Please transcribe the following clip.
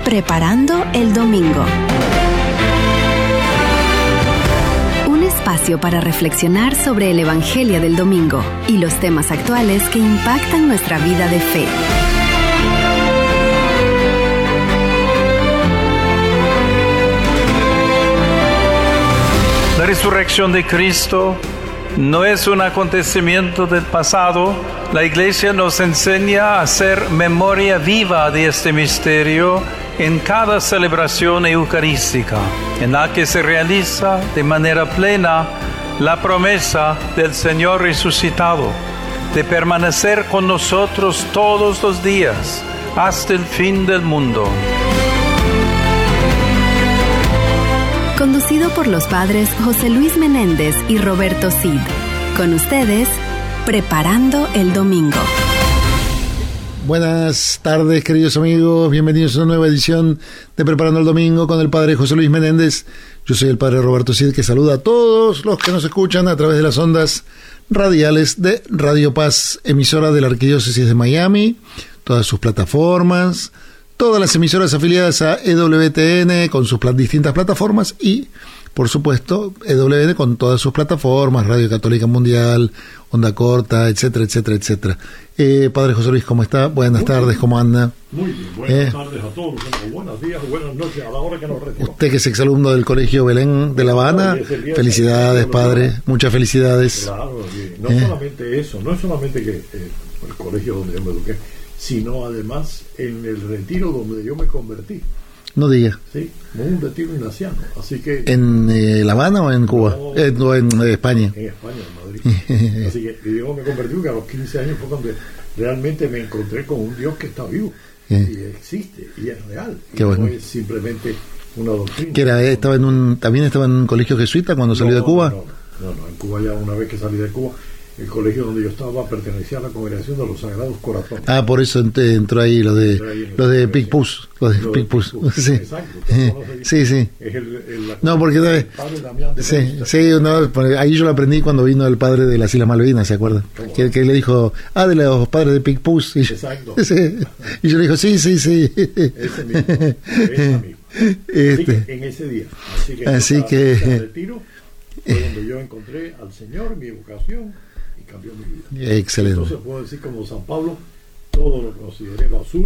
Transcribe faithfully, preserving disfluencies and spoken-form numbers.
Preparando el Domingo. Un espacio para reflexionar sobre el Evangelio del Domingo y los temas actuales que impactan nuestra vida de fe. La resurrección de Cristo no es un acontecimiento del pasado. La Iglesia nos enseña a hacer memoria viva de este misterio en cada celebración eucarística, en la que se realiza de manera plena la promesa del Señor resucitado, de permanecer con nosotros todos los días, hasta el fin del mundo. Conducido por los padres José Luis Menéndez y Roberto Cid. Con ustedes, Preparando el Domingo. Buenas tardes, queridos amigos. Bienvenidos a una nueva edición de Preparando el Domingo con el padre José Luis Menéndez. Yo soy el padre Roberto Cid, que saluda a todos los que nos escuchan a través de las ondas radiales de Radio Paz, emisora de la Arquidiócesis de Miami, todas sus plataformas, todas las emisoras afiliadas a E W T N con sus distintas plataformas y, por supuesto, E W N con todas sus plataformas, Radio Católica Mundial, Onda Corta, etcétera, etcétera, etcétera. Eh, Padre José Luis, ¿cómo está? Buenas muy tardes, bien. ¿Cómo anda? Muy bien, buenas eh, tardes a todos, buenos días, buenas noches, a la hora que nos retiramos. Usted que es exalumno del Colegio Belén de La Habana, felicidades, Padre, muchas felicidades. Claro, no eh. solamente eso, no es solamente que eh, el colegio donde yo me eduqué, sino además en el retiro donde yo me convertí. No diga. Sí, un retiro ignaciano, así que... ¿En eh, La Habana o en Cuba? No, eh, no, en eh, España. En España, en Madrid. Así que yo me convertí porque a los quince años fue cuando realmente me encontré con un Dios que está vivo, eh. y existe, y es real. Qué y bueno. No es simplemente una doctrina. ¿Que era, estaba en un, también estaba en un colegio jesuita cuando no, salió de Cuba? No, no, no, en Cuba ya una vez que salí de Cuba, el colegio donde yo estaba pertenecía a la Congregación de los Sagrados Corazones. Ah, por eso entró ahí lo de lo de Picpus, lo de Picpus. Sí. Exacto. Sí, sí. Es el, el, no, porque el padre Damián de sí, sí, no, ahí yo lo aprendí cuando vino el padre de las Islas Malvinas, ¿se acuerdan? Que, que le dijo, ah, de los padres de Picpus. Y, exacto. Sí, y yo le dijo, sí, sí, sí. Ese mismo, ese mismo. Este. Así que en ese día, así que, así que el retiro fue donde yo encontré al Señor, mi vocación, cambió mi vida. Excelente. Entonces puedo decir como San Pablo, todo lo consideré basura